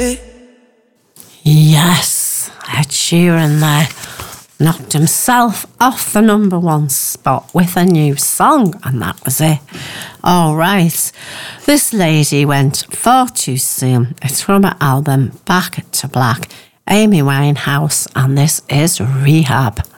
Yes, Ed Sheeran there knocked himself off the number one spot with a new song, and that was it. All right, this lady went far too soon. It's from her album Back to Black, Amy Winehouse, and this is Rehab.